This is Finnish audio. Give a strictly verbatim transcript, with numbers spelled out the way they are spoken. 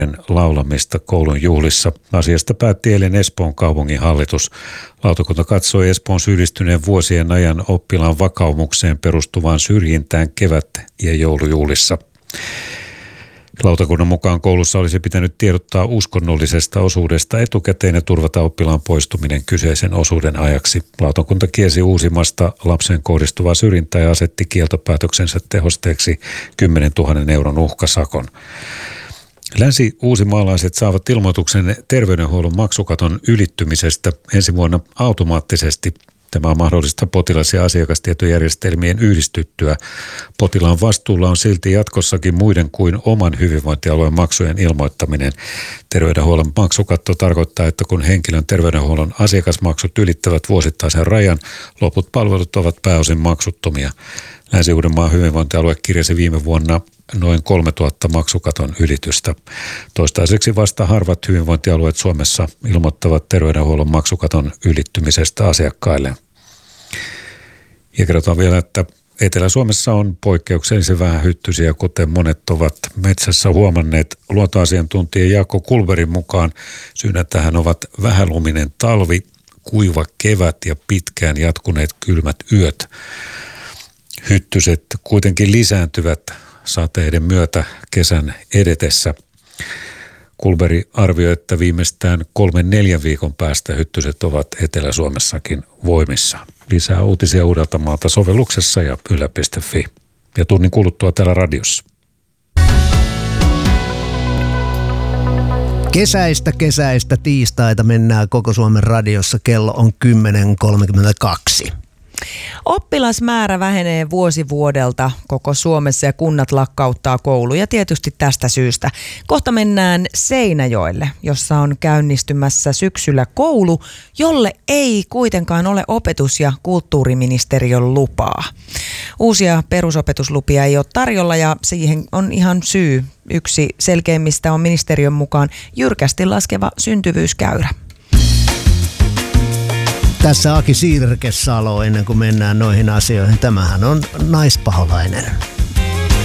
laulamista koulun juhlissa. Asiasta päätti eilen Espoon kaupungin hallitus. Lautakunta katsoi Espoon syyllistyneen vuosien ajan oppilaan vakaumukseen perustuvaan syrjintään kevät- ja joulujuhlissa. Lautakunnan mukaan koulussa olisi pitänyt tiedottaa uskonnollisesta osuudesta etukäteen ja turvata oppilaan poistuminen kyseisen osuuden ajaksi. Lautakunta kiesi uusimasta lapsen kohdistuvaa syrjintää ja asetti kieltopäätöksensä tehosteeksi kymmenen tuhannen euron uhkasakon. Länsi-uusimaalaiset saavat ilmoituksen terveydenhuollon maksukaton ylittymisestä ensi vuonna automaattisesti. Tämä on mahdollista potilas- ja asiakastietojärjestelmien yhdistyttyä. Potilaan vastuulla on silti jatkossakin muiden kuin oman hyvinvointialueen maksujen ilmoittaminen. Terveydenhuollon maksukatto tarkoittaa, että kun henkilön terveydenhuollon asiakasmaksut ylittävät vuosittaisen rajan, loput palvelut ovat pääosin maksuttomia. Länsi-Uudenmaan hyvinvointialue kirjasi viime vuonna noin kolmetuhatta maksukaton ylitystä. Toistaiseksi vasta harvat hyvinvointialueet Suomessa ilmoittavat terveydenhuollon maksukaton ylittymisestä asiakkaille. Ja kerrotaan vielä, että Etelä-Suomessa on poikkeuksellisen vähän hyttysiä, kuten monet ovat metsässä huomanneet. Luontoasiantuntija Jaakko Kulberin mukaan syynä tähän ovat vähäluminen talvi, kuiva kevät ja pitkään jatkuneet kylmät yöt. Hyttyset kuitenkin lisääntyvät sateiden myötä kesän edetessä. Kulberi arvioi, että viimeistään kolmen neljän viikon päästä hyttyset ovat Etelä-Suomessakin voimissa. Lisää uutisia Uudeltamaalta sovelluksessa ja yle piste fi. Ja tunnin kuluttua täällä radiossa. Kesäistä kesäistä tiistaita mennään koko Suomen radiossa. Kello on kymmenen kolmekymmentäkaksi. Oppilasmäärä vähenee vuosi vuodelta koko Suomessa ja kunnat lakkauttaa kouluja tietysti tästä syystä. Kohta mennään Seinäjoelle, jossa on käynnistymässä syksyllä koulu, jolle ei kuitenkaan ole opetus- ja kulttuuriministeriön lupaa. Uusia perusopetuslupia ei ole tarjolla ja siihen on ihan syy. Yksi selkeimmistä on ministeriön mukaan jyrkästi laskeva syntyvyyskäyrä. Tässä Aki Siirkesalo ennen kuin mennään noihin asioihin. Tämähän on naispaholainen.